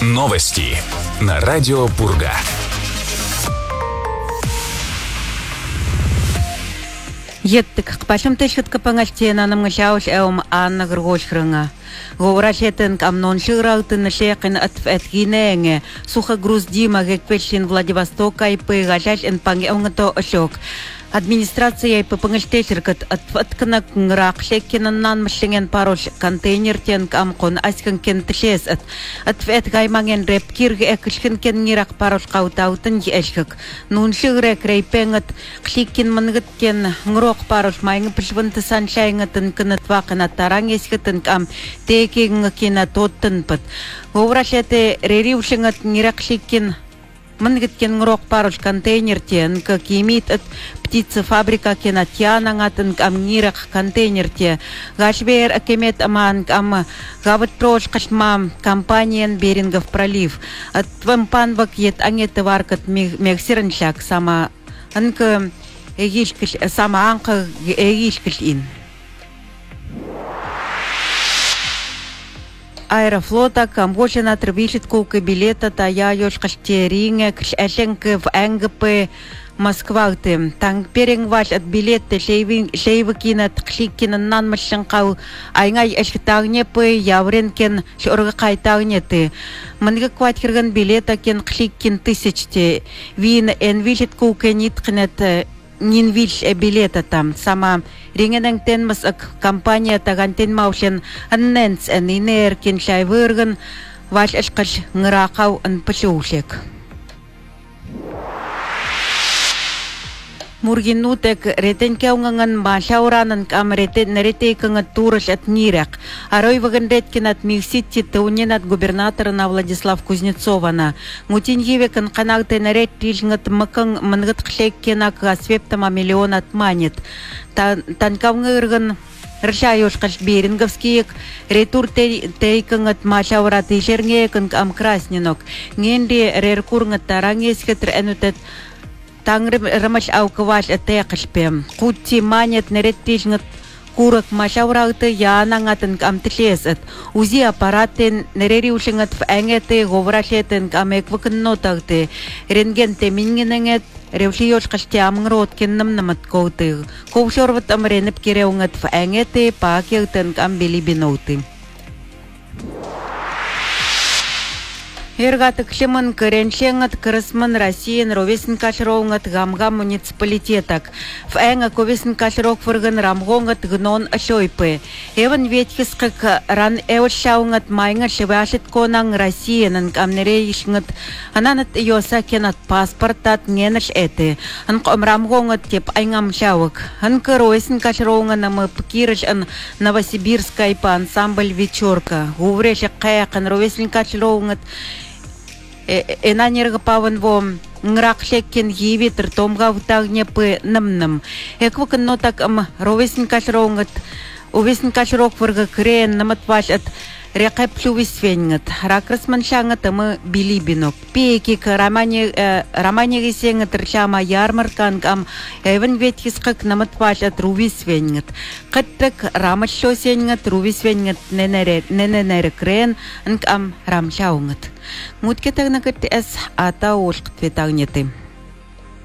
Новости на радио Пурга. Еттик пашым тешкетке паңаштена намгашауш эум Анна Гргошрынга. Говорашетен камнон шыралтын шекин атфэткинэнгэ суха груздима гекпешин Владивосток айпы гашаш эн пангеунгато ошок. Администрация по пангештешеркат атфаткана грак шеккинаннан мшинген парош контейнер тен камкон аскан кен тшес атфэт гайманген репкирге экшин кен нирак парош каутаутын ешкак. Нун шигрек рейпенгат кликкин мангат кен грок парош майнг пшвант саншайнгатын кнатвакна тарангескатын кам текин кина тоттын пат. Говорашете рерившингат нирак шиккин мангат кен грок парош контейнер тен как имит от птицефабрика кинатьянангатын кам нирак контейнер те гашбер акемет аман кам гават прош кашмам компаниян Берингов пролив от вампанвак ет ангет варкат мексерншак сама анка егишкиш сама анка егишкиш ин Аэрофлота Камбоджа требишит кулка билета тая ёшкаштеринге кшэшенке в НГП Москвалты. Танг перенгваш от билета шейвыкина тхликина нанмашенкау айнгай эшкетагнепы явренкен шорга кайтагнеты. Манга кватхирган билета кен кхликкин тысячте. Вин энвишит кулка ниткнет нинвиш билета там сама рингенен тенмас компания тагантен маушен анненс инер кен шайвырган ваш эшкаш ngrakau ан пачушек Мургинутек ретенкеунган башауранан камретен ретейканга тураш от нирак. Арой вагандеткин от миксити таунен от губернатора на Владислав Кузнецована. Мутиньевекан канагтен ретижнгат макан мангат кшеккенак асвептама миллион отманит. Танкавнгырган Ршайошкаш Беринговскиек ретур тейкангат машаурат ишернгекан кам краснинок. Нgenди реркурнгат тарангескетр энутет Тангрим рамаш аукаваш атекашпем. Кути манет нереттишнгат курак машаурагты янангатын камтлесет. Узи аппаратын нерериушингат в энгете говорашетен камеквакннотагты. Рентгенте мингененгет ревшиёшкаште амнгрот кеннамнамат коуты. Ковшорват амренеп киреунгат в энгете паакелтен камбилибиноуты. Эргатык шеман кереншенгат крысман Россиян ровесен кашроунгат гамгам муниципалитетак. В энга ковесен кашрок фырган рамгонгат гнон ашойпы. Эван ветхискак ран эвшаунгат майнга шевашит конанг Россиянан камнерейшнгат ананат йоса кенат паспортат ненаш эты. Анк рамгонгат теп айнгам шаук. Анк ровесен кашроунган нам пкирыш ан Новосибирская по ансамбль вечерка. Гувреш каякан ровесен кашроунгат Энанерга паван вом нракшеккен гивитр томга втагнепы намнам. Эквакан нотак ровесен кашроунгат увесен кашрок варга крен наматваш от рекаплювисвенгат. Ракрасманшангат мы билибинок. Пеки к романе гисенгат рчама ярмаркан кам эвен ветхискак наматваш от рувисвенгат. Каттак рамашосенгат рувисвенгат нененер крен анкам рамшаунгат. Муткетагнакат эс ата ошкт ветагнеты.